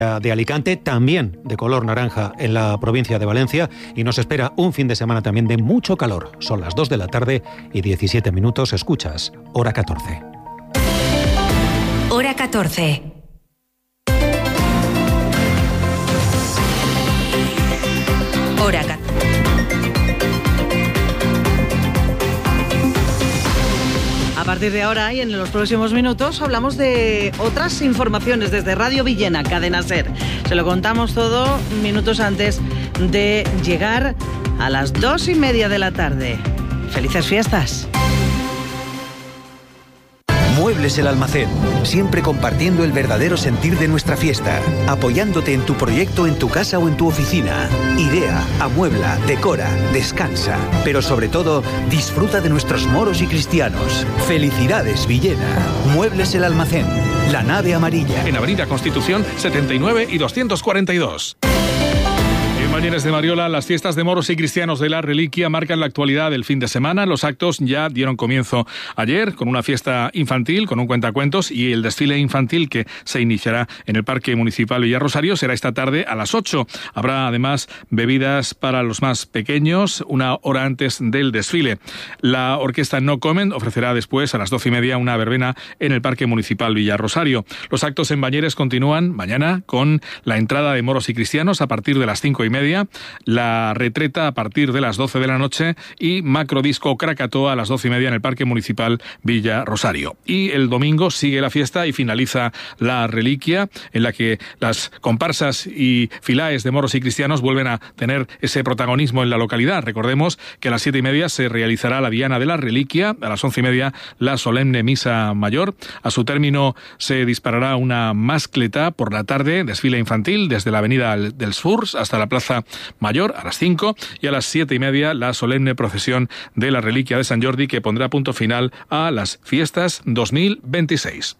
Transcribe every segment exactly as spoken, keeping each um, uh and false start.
de Alicante, también de color naranja en la provincia de Valencia, y nos espera un fin de semana también de mucho calor. Son las dos de la tarde y diecisiete minutos. Escuchas Hora catorce. Hora catorce. Hora catorce. A partir de ahora y en los próximos minutos hablamos de otras informaciones desde Radio Villena, Cadena SER. Se lo contamos todo minutos antes de llegar a las dos y media de la tarde. ¡Felices fiestas! Muebles El Almacén, siempre compartiendo el verdadero sentir de nuestra fiesta, apoyándote en tu proyecto, en tu casa o en tu oficina. Idea, amuebla, decora, descansa, pero sobre todo, disfruta de nuestros moros y cristianos. ¡Felicidades, Villena! Muebles El Almacén, la nave amarilla. En Avenida Constitución setenta y nueve y doscientos cuarenta y dos. En Bañeres de Mariola, las fiestas de moros y cristianos de la Reliquia marcan la actualidad del fin de semana. Los actos ya dieron comienzo ayer con una fiesta infantil, con un cuentacuentos, y el desfile infantil que se iniciará en el Parque Municipal Villarrosario será esta tarde a las ocho. Habrá además bebidas para los más pequeños una hora antes del desfile. La orquesta No Comment ofrecerá después a las doce y media una verbena en el Parque Municipal Villarrosario. Los actos en Bañeres continúan mañana con la entrada de moros y cristianos a partir de las cinco y media, la retreta a partir de las doce de la noche y macrodisco Krakatoa a las doce y media en el Parque Municipal Villa Rosario. Y el domingo sigue la fiesta y finaliza la Reliquia, en la que las comparsas y filaes de moros y cristianos vuelven a tener ese protagonismo en la localidad. Recordemos que a las siete y media se realizará la Diana de la Reliquia, a las once y media la solemne misa mayor. A su término se disparará una mascleta por la tarde, desfile infantil desde la avenida del Sur hasta la Plaza Mayor a las cinco, y a las siete y media la solemne procesión de la Reliquia de San Jordi, que pondrá punto final a las fiestas dos mil veintiséis.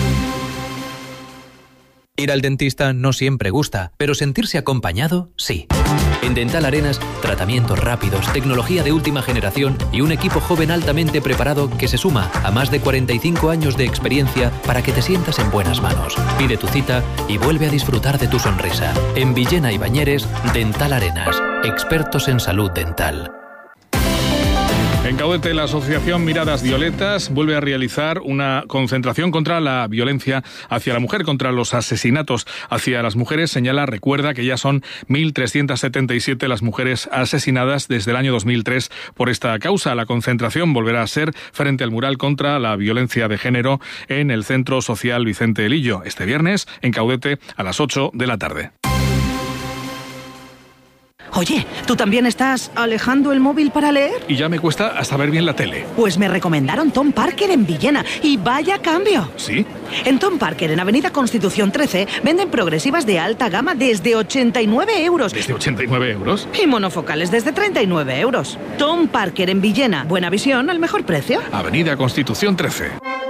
Ir al dentista no siempre gusta, pero sentirse acompañado, sí. En Dental Arenas, tratamientos rápidos, tecnología de última generación y un equipo joven altamente preparado que se suma a más de cuarenta y cinco años de experiencia para que te sientas en buenas manos. Pide tu cita y vuelve a disfrutar de tu sonrisa. En Villena y Bañeres, Dental Arenas, expertos en salud dental. En Caudete, la asociación Miradas Violetas vuelve a realizar una concentración contra la violencia hacia la mujer, contra los asesinatos hacia las mujeres. Señala, recuerda que ya son mil trescientas setenta y siete las mujeres asesinadas desde el año dos mil tres por esta causa. La concentración volverá a ser frente al mural contra la violencia de género en el Centro Social Vicente Lillo, este viernes en Caudete a las ocho de la tarde. Oye, ¿tú también estás alejando el móvil para leer? Y ya me cuesta hasta ver bien la tele. Pues me recomendaron Tom Parker en Villena, y vaya cambio. ¿Sí? En Tom Parker, en Avenida Constitución trece, venden progresivas de alta gama desde ochenta y nueve euros. ¿Desde ochenta y nueve euros? Y monofocales desde treinta y nueve euros. Tom Parker en Villena. Buena visión al mejor precio. Avenida Constitución trece.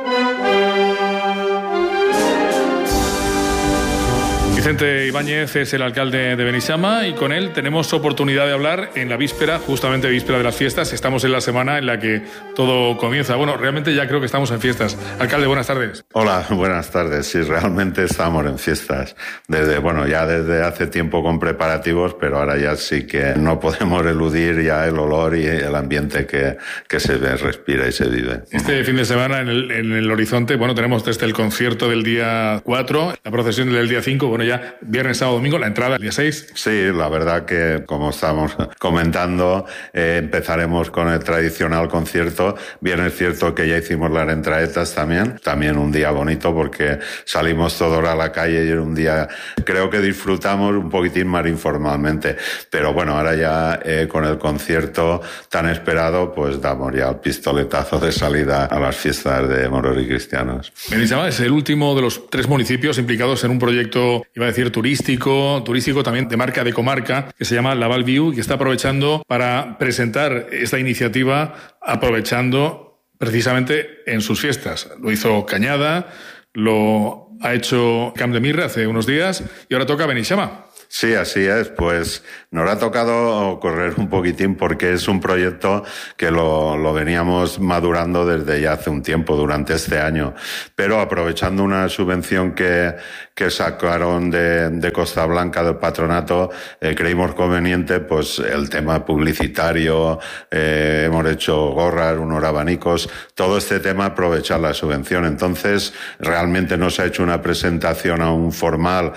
Vicente Ibáñez es el alcalde de Beneixama y con él tenemos oportunidad de hablar en la víspera, justamente víspera de las fiestas. Estamos en la semana en la que todo comienza. Bueno, realmente ya creo que estamos en fiestas. Alcalde, buenas tardes. Hola, buenas tardes. Sí, realmente estamos en fiestas. Desde, bueno, ya desde hace tiempo con preparativos, pero ahora ya sí que no podemos eludir ya el olor y el ambiente que, que se ve, respira y se vive. Este fin de semana en el, en el horizonte, bueno, tenemos desde el concierto del día cuatro, la procesión del día cinco, bueno, ya viernes, sábado, domingo, la entrada el día seis. Sí, la verdad que, como estamos comentando, eh, empezaremos con el tradicional concierto. Bien es cierto que ya hicimos las entraetas también. También un día bonito porque salimos todos a la calle y era un día, creo que disfrutamos un poquitín más informalmente. Pero bueno, ahora ya eh, con el concierto tan esperado, pues damos ya el pistoletazo de salida a las fiestas de moros y cristianos. Beneixama es el último de los tres municipios implicados en un proyecto, iba a decir turístico, turístico también de marca de comarca, que se llama Laval View, y que está aprovechando para presentar esta iniciativa, aprovechando precisamente en sus fiestas. Lo hizo Cañada, lo ha hecho Camp de Mirra hace unos días y ahora toca Beneixama. Sí, así es. Pues nos ha tocado correr un poquitín porque es un proyecto que lo, lo veníamos madurando desde ya hace un tiempo, durante este año. Pero aprovechando una subvención que, que sacaron de, de Costa Blanca del patronato, eh, creímos conveniente pues el tema publicitario, eh, hemos hecho gorras, unos abanicos, todo este tema aprovechar la subvención. Entonces, realmente no se ha hecho una presentación aún formal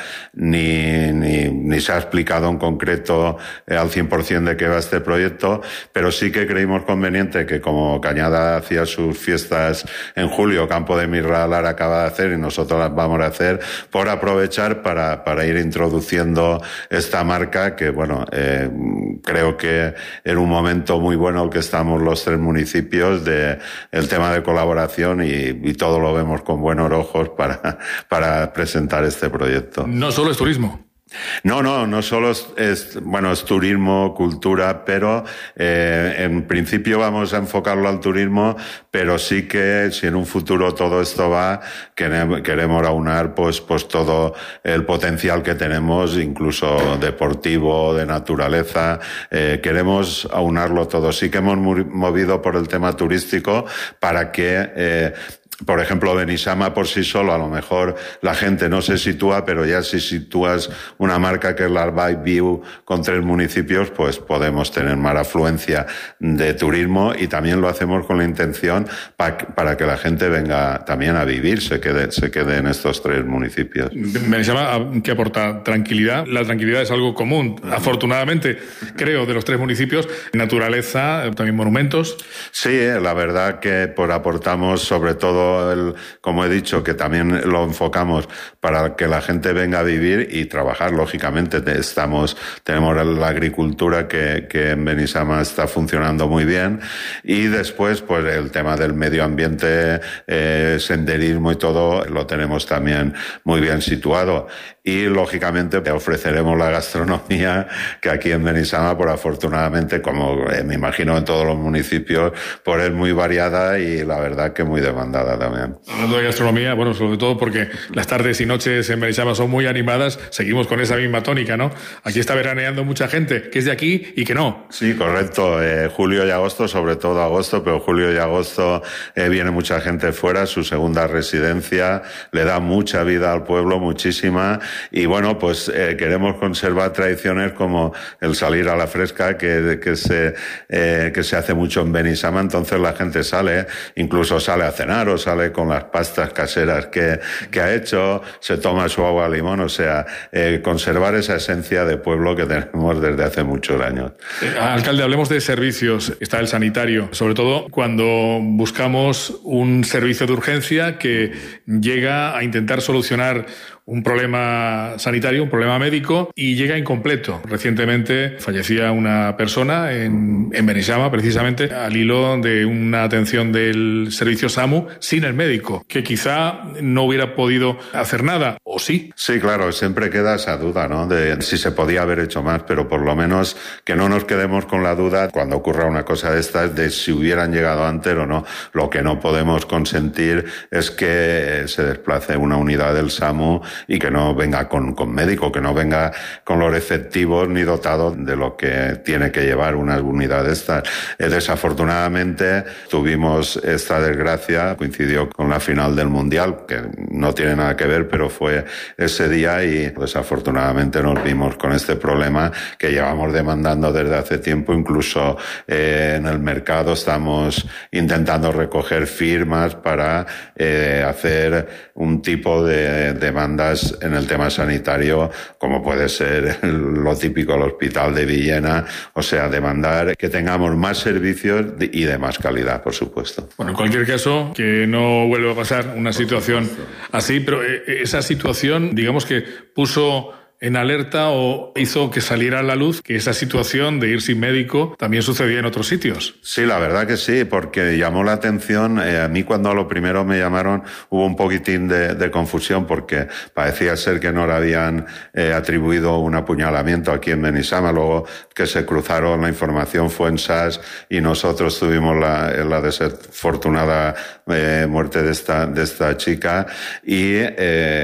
ni, ni, ni se ha explicado en concreto eh, al cien por ciento de qué va este proyecto, pero sí que creímos conveniente que como Cañada hacía sus fiestas en julio, Campo de Mirra Lara acaba de hacer y nosotros las vamos a hacer, por aprovechar para, para ir introduciendo esta marca que, bueno, eh, creo que en un momento muy bueno el que estamos los tres municipios de el tema de colaboración y, y todo lo vemos con buenos ojos para, para presentar este proyecto. No solo es turismo. No, no, no solo es, es bueno, es turismo, cultura, pero eh, en principio vamos a enfocarlo al turismo, pero sí que si en un futuro todo esto va, queremos, queremos aunar pues, pues todo el potencial que tenemos, incluso deportivo, de naturaleza, eh, queremos aunarlo todo. Sí que hemos movido por el tema turístico para que eh, por ejemplo, Benissama por sí solo, a lo mejor la gente no se sitúa, pero ya si sitúas una marca que es la Vibe View con tres municipios, pues podemos tener más afluencia de turismo y también lo hacemos con la intención pa, para que la gente venga también a vivir, se quede, se quede en estos tres municipios. Benissama, que aporta tranquilidad. La tranquilidad es algo común, afortunadamente, creo, de los tres municipios. Naturaleza, también monumentos. Sí, la verdad que por aportamos sobre todo El, como he dicho, que también lo enfocamos para que la gente venga a vivir y trabajar, lógicamente. Estamos, tenemos la agricultura que, que en Benissama está funcionando muy bien y después pues el tema del medio ambiente, eh, senderismo y todo lo tenemos también muy bien situado. Y lógicamente ofreceremos la gastronomía que aquí en Benissama, por afortunadamente, como eh, me imagino en todos los municipios, por es muy variada y la verdad que muy demandada también. Hablando de gastronomía, bueno, sobre todo porque las tardes y noches en Benissama son muy animadas, seguimos con esa misma tónica, ¿no? Aquí está veraneando mucha gente que es de aquí y que no. Sí, correcto. Eh, julio y agosto, sobre todo agosto, pero julio y agosto eh, viene mucha gente fuera, su segunda residencia, le da mucha vida al pueblo, muchísima. Y bueno, pues eh, queremos conservar tradiciones como el salir a la fresca, que, que, se, eh, que se hace mucho en Benissama. Entonces la gente sale, incluso sale a cenar o sale con las pastas caseras que, que ha hecho, se toma su agua de limón. O sea, eh, conservar esa esencia de pueblo que tenemos desde hace muchos años. Eh, alcalde, hablemos de servicios. Está el sanitario, sobre todo cuando buscamos un servicio de urgencia que llega a intentar solucionar un problema sanitario, un problema médico, y llega incompleto. Recientemente fallecía una persona en, en Benissama, precisamente al hilo de una atención del servicio SAMU sin el médico, que quizá no hubiera podido hacer nada, ¿o sí? Sí, claro, siempre queda esa duda, ¿no?, de si se podía haber hecho más, pero por lo menos que no nos quedemos con la duda cuando ocurra una cosa de estas de si hubieran llegado antes o no. Lo que no podemos consentir es que se desplace una unidad del SAMU y que no venga con, con médico, que no venga con los efectivos ni dotado de lo que tiene que llevar una unidad de estas. Eh, desafortunadamente tuvimos esta desgracia, coincidió con la final del Mundial, que no tiene nada que ver, pero fue ese día y desafortunadamente nos vimos con este problema que llevamos demandando desde hace tiempo. Incluso eh, en el mercado estamos intentando recoger firmas para eh, hacer un tipo de demandas en el tema sanitario, como puede ser lo típico, el Hospital de Villena, o sea, demandar que tengamos más servicios y de más calidad, por supuesto. Bueno, en cualquier caso, que no vuelva a pasar una situación así, pero esa situación, digamos que puso en alerta o hizo que saliera a la luz que esa situación de ir sin médico también sucedía en otros sitios. Sí, la verdad que sí, porque llamó la atención. Eh, a mí cuando a lo primero me llamaron hubo un poquitín de, de confusión porque parecía ser que no le habían eh, atribuido un apuñalamiento aquí en Benissama. Luego que se cruzaron, la información fue en S A S y nosotros tuvimos la, la desafortunada eh, muerte de esta, de esta chica y... Eh,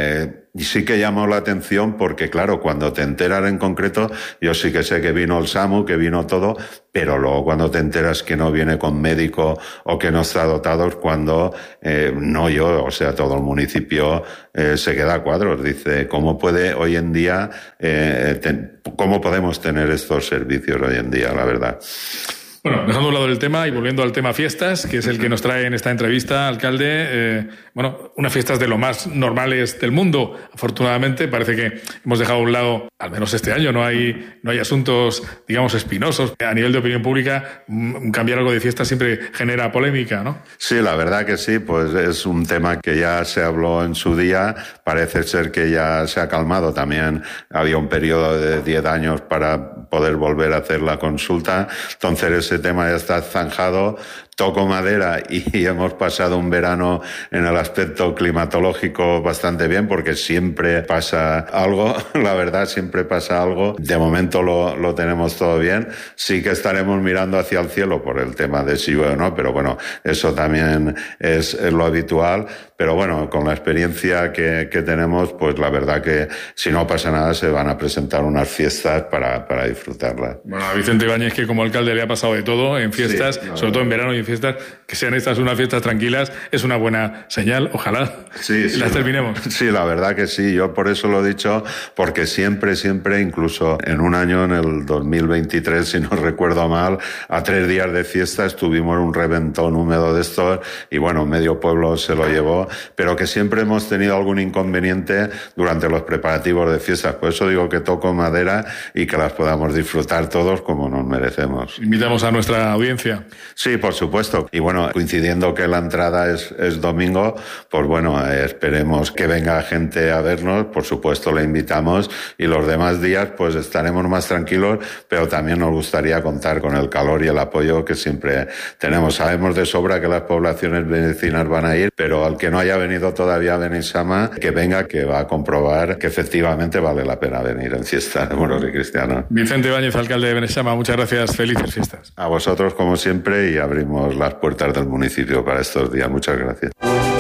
Y sí que llamó la atención porque, claro, cuando te enteras en concreto, yo sí que sé que vino el SAMU, que vino todo, pero luego cuando te enteras que no viene con médico o que no está dotado es cuando, eh, no yo, o sea, todo el municipio eh, se queda a cuadros. Dice, ¿cómo puede hoy en día, eh, ten, cómo podemos tener estos servicios hoy en día, la verdad? Bueno, dejando a un lado el tema y volviendo al tema fiestas, que es el que nos trae en esta entrevista, alcalde, eh, bueno, unas fiestas de lo más normales del mundo. Afortunadamente, parece que hemos dejado a un lado, al menos este año, no hay, no hay asuntos, digamos, espinosos. A nivel de opinión pública, cambiar algo de fiesta siempre genera polémica, ¿no? Sí, la verdad que sí, pues es un tema que ya se habló en su día, parece ser que ya se ha calmado. También había un periodo de diez años para poder volver a hacer la consulta, entonces ese tema ya está zanjado. Toco madera y hemos pasado un verano en el aspecto climatológico bastante bien, porque siempre pasa algo, la verdad, siempre pasa algo. De momento lo, lo tenemos todo bien. Sí que estaremos mirando hacia el cielo por el tema de si o no, pero bueno, eso también es, es lo habitual. Pero bueno, con la experiencia que, que tenemos, pues la verdad que si no pasa nada se van a presentar unas fiestas para, para disfrutarlas. Bueno, a Vicente Ibáñez, que como alcalde le ha pasado de todo en fiestas, sí, no, sobre todo en verano y en fiestas, que sean estas unas fiestas tranquilas, es una buena señal, ojalá sí, sí, las terminemos. Sí, la verdad que sí, yo por eso lo he dicho, porque siempre, siempre, incluso en un año, en el dos mil veintitrés, si no recuerdo mal, a tres días de fiestas tuvimos un reventón húmedo de estos y bueno, medio pueblo se lo llevó, pero que siempre hemos tenido algún inconveniente durante los preparativos de fiestas, por eso digo que toco madera y que las podamos disfrutar todos como nos merecemos. Invitamos a nuestra audiencia. Sí, por supuesto. Y bueno, coincidiendo que la entrada es, es domingo, pues bueno, eh, esperemos que venga gente a vernos, por supuesto le invitamos, y los demás días pues estaremos más tranquilos, pero también nos gustaría contar con el calor y el apoyo que siempre tenemos. Sabemos de sobra que las poblaciones vecinas van a ir, pero al que no haya venido todavía a Beneixama, que venga, que va a comprobar que efectivamente vale la pena venir en fiesta de moros y cristianos. Vicente Ibáñez, alcalde de Beneixama, muchas gracias, felices fiestas. A vosotros como siempre, y abrimos las puertas del municipio para estos días. Muchas gracias.